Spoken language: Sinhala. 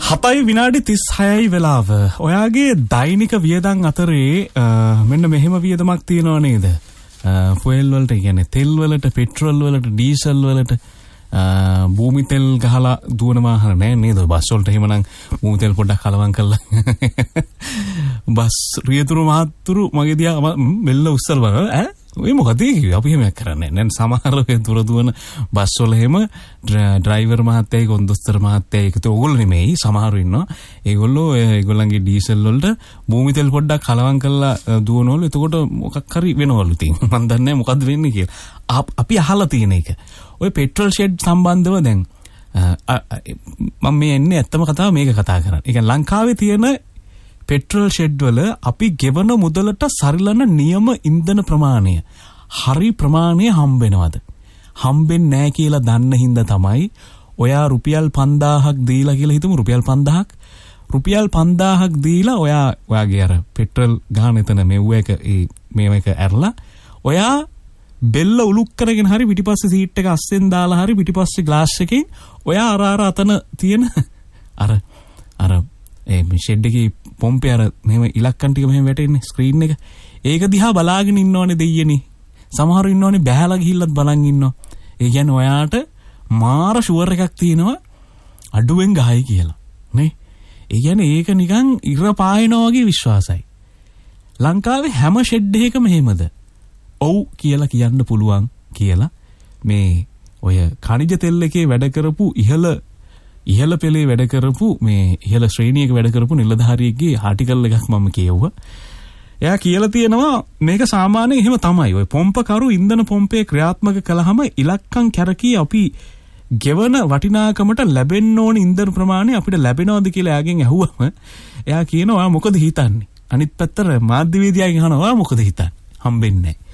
7 විනාඩි 36යි වෙලාව. ඔයාගේ දෛනික වියදම් අතරේ මෙන්න මෙහෙම වියදමක් තියෙනව නේද? ෆුවල් වලට කියන්නේ තෙල් වලට, පෙට්‍රල් වලට, ඩීසල් වලට භූමි තෙල් ගහලා දුවන වාහන නෑ නේද? බස් වලට එහෙමනම් භූමි තෙල් පොඩ්ඩක් කලවම් කරලා බස් රියතුරු මහතුරු මගේ දිහා මෙල්ල උස්සල බලන ඈ ඔය මොකද අපි එහෙම කරන්නේ නැහැ. සමහර දුර දුවන බස් වල එහෙම ඩ්‍රයිවර් මහත්තයයි කොන්දොස්තර මහත්තයයි ඒකත් ඕගොල්ලෝ නෙමෙයි සමහරු ඉන්නවා. ඒගොල්ලෝ ඒගොල්ලන්ගේ ඩීසල් වලට භූමි තෙල් පොඩ්ඩක් කලවම් කරලා දුවනවලු. එතකොට මොකක් හරි වෙනවලු තින්. මම දන්නේ නැහැ මොකද්ද වෙන්නේ කියලා. අපි අහලා තියෙන එක. ඔය පෙට්‍රල් ෂෙඩ් සම්බන්ධව දැන් මම මේ එන්නේ ඇත්තම කතාව මේක කතා කරන්නේ. ඒ කියන්නේ ලංකාවේ තියෙන පෙට්‍රල් ෂෙඩ් වල අපි ගෙවන මුදලට සරිලන නියම ඉන්ධන ප්‍රමාණය හරි ප්‍රමාණය හම්බෙනවද? හම්බෙන්නේ නැහැ කියලා දන්න හින්දා තමයි ඔයා රුපියල් 5000ක් දීලා කියලා හිතමු. රුපියල් 5000ක් දීලා ඔයාගේ අර පෙට්‍රල් ගහන එතන මෙව්ව එක මේව එක ඇරලා ඔයා බෙල්ල උලුක් කරගෙන හරි පිටිපස්සේ සීට් එක අස්සෙන් දාලා හරි පිටිපස්සේ ග්ලාස් එකකින් ඔයා අර අතන තියෙන අර මේ ෂෙඩ් එකේ පොම්පේ අර මෙහෙම ඉලක්කම් ටික මෙහෙම වැටෙන්නේ ස්ක්‍රීන් එක. ඒක දිහා බලාගෙන ඉන්නවනේ දෙයියනේ. සමහරව ඉන්නවනේ බෑලා ගිහිල්ලත් බලන් ඉන්නවා. ඒ කියන්නේ ඔයාට මාර ෂුවර් එකක් තියෙනවා අඩුවෙන් ගහයි කියලා. නේ? ඒ කියන්නේ ඒක නිකන් ඉර පායනවා වගේ විශ්වාසයි. ලංකාවේ හැම ෂෙඩ් එකකම එහෙමද? ඔව් කියලා කියන්න පුළුවන් කියලා මේ ඔය ඛනිජ තෙල් එකේ වැඩ කරපු ඉහළ පෙළේ වැඩ කරපු මේ ඉහළ ශ්‍රේණියක වැඩ කරපු නිලධාරියෙක්ගේ ආටිකල් එකක් මම කියවුවා. එයා කියලා තියෙනවා මේක සාමාන්‍යයෙන් එහෙම තමයි. ඔය පොම්පකරු ඉන්ධන පොම්පේ ක්‍රියාත්මක කළාම ඉලක්කම් කැරකී අපි ගෙවන වටිනාකමට ලැබෙන්න ඕන ඉන්ධන ප්‍රමාණය අපිට ලැබෙනවද කියලා එයාගෙන් ඇහුවම එයා කියනවා මොකද හිතන්නේ? අනිත් පැත්තට මාධ්‍යවේදියාගෙන් අහනවා මොකද හිතන්නේ? හම්බෙන්නේ නැහැ.